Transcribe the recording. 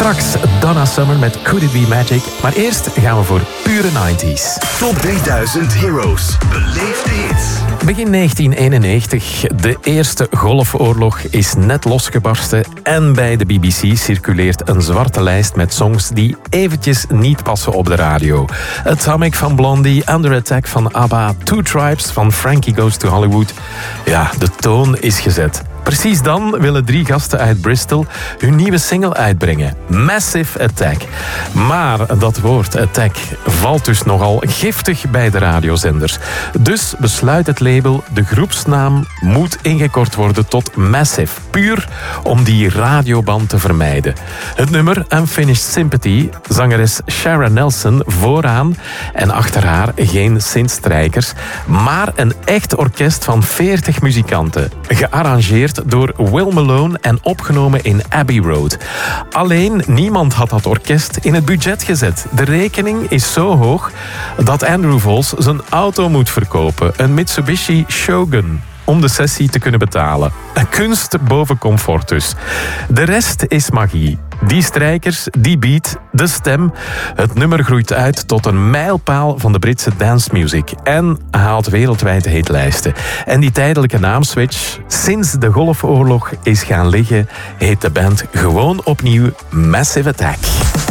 Straks Donna Summer met Could It Be Magic. Maar eerst gaan we voor pure 90s. Top 3000 Heroes. Beleef de hits. Begin 1991. De Eerste Golfoorlog is net losgebarsten. En bij de BBC circuleert een zwarte lijst met songs die eventjes niet passen op de radio. Atomic van Blondie, Under Attack van ABBA, Two Tribes van Frankie Goes to Hollywood. Ja, de toon is gezet. Precies dan willen 3 gasten uit Bristol hun nieuwe single uitbrengen. Massive Attack. Maar dat woord attack valt dus nogal giftig bij de radiozenders. Dus besluit het label, de groepsnaam moet ingekort worden tot Massive. Puur om die radioband te vermijden. Het nummer Unfinished Sympathy, zangeres Sharon Nelson vooraan en achter haar geen synthstrijkers, maar een echt orkest van 40 muzikanten. Gearrangeerd door Will Malone en opgenomen in Abbey Road. Alleen niemand had dat orkest in het budget gezet. De rekening is zo hoog dat Andrew Vols zijn auto moet verkopen. Een Mitsubishi Shogun. Om de sessie te kunnen betalen. Een kunst boven comfort dus. De rest is magie. Die strijkers, die beat, de stem. Het nummer groeit uit tot een mijlpaal van de Britse dancemuziek en haalt wereldwijd hitlijsten. En die tijdelijke naamswitch, sinds de Golfoorlog is gaan liggen, heet de band gewoon opnieuw Massive Attack.